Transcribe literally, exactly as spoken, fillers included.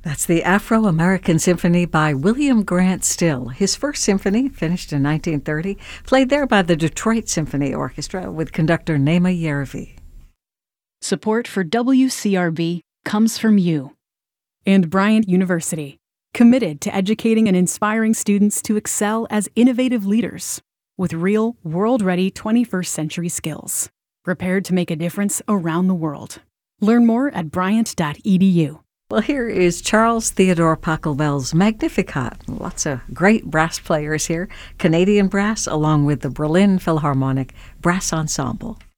That's the Afro-American Symphony by William Grant Still. His first symphony, finished in nineteen thirty, played there by the Detroit Symphony Orchestra with conductor Naima Yervi. Support for W C R B comes from you. And Bryant University, committed to educating and inspiring students to excel as innovative leaders with real, world-ready twenty-first century skills, prepared to make a difference around the world. Learn more at bryant dot e d u. Well, here is Charles Theodore Pachelbel's Magnificat. Lots of great brass players here. Canadian brass along with the Berlin Philharmonic Brass Ensemble.